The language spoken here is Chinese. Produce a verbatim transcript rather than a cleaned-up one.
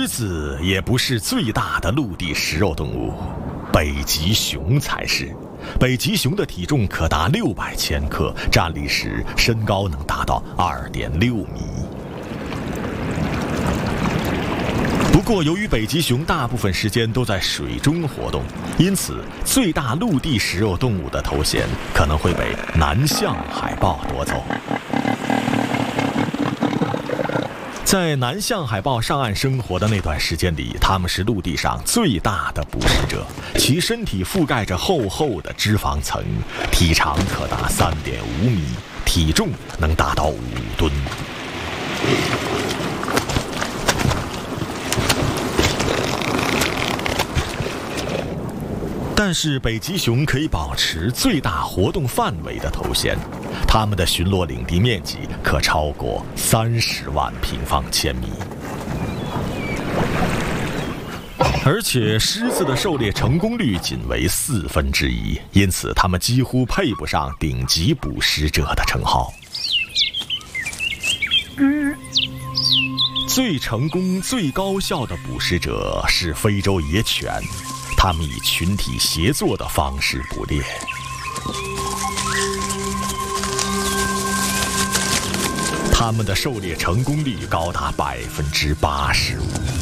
狮子也不是最大的陆地食肉动物，北极熊才是。北极熊的体重可达六百千克，站立时身高能达到二点六米。不过，由于北极熊大部分时间都在水中活动，因此最大陆地食肉动物的头衔可能会被南象海豹夺走。在南象海豹上岸生活的那段时间里，它们是陆地上最大的捕食者，其身体覆盖着厚厚的脂肪层，体长可达三点五米，体重能达到五吨。但是北极熊可以保持最大活动范围的头衔，它们的巡逻领地面积可超过三十万平方千米。而且狮子的狩猎成功率仅为四分之一，因此它们几乎配不上顶级捕食者的称号。最成功、最高效的捕食者是非洲野犬。他们以群体协作的方式捕猎，他们的狩猎成功率高达百分之八十五。